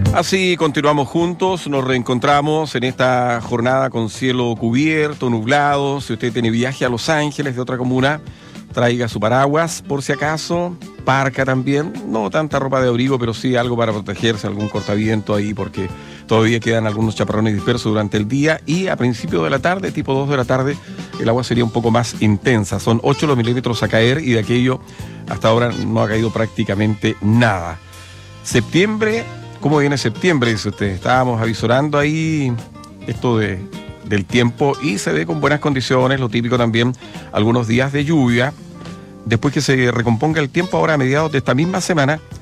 Así continuamos juntos, nos reencontramos en esta jornada con cielo cubierto, nublado. Si usted tiene viaje a Los Ángeles de otra comuna, traiga su paraguas por si acaso, parca también, no tanta ropa de abrigo, pero sí algo para protegerse, algún cortaviento ahí, porque todavía quedan algunos chaparrones dispersos durante el día y a principios de la tarde, tipo 2 de la tarde, el agua sería un poco más intensa. Son 8 los milímetros a caer y de aquello hasta ahora no ha caído prácticamente nada. Septiembre. ¿Cómo viene septiembre? Dice usted. Estábamos avisorando ahí esto del tiempo y se ve con buenas condiciones, lo típico también, algunos días de lluvia. Después que se recomponga el tiempo, ahora a mediados de esta misma semana,